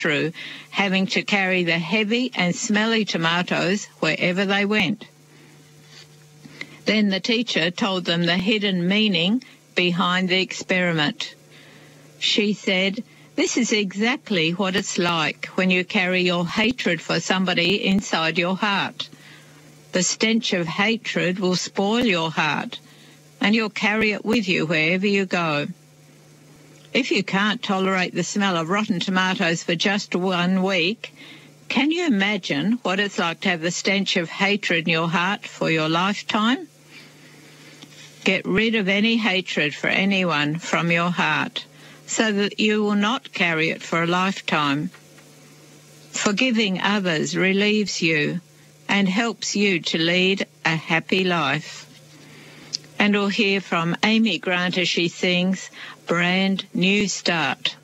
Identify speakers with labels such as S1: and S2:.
S1: through having to carry the heavy and smelly tomatoes wherever they went. Then the teacher told them the hidden meaning behind the experiment. She said, "This is exactly what it's like when you carry your hatred for somebody inside your heart. The stench of hatred will spoil your heart, and you'll carry it with you wherever you go. If you can't tolerate the smell of rotten tomatoes for just 1 week, can you imagine what it's like to have the stench of hatred in your heart for your lifetime? Get rid of any hatred for anyone from your heart, so that you will not carry it for a lifetime. Forgiving others relieves you and helps you to lead a happy life." And we'll hear from Amy Grant as she sings Brand New Start.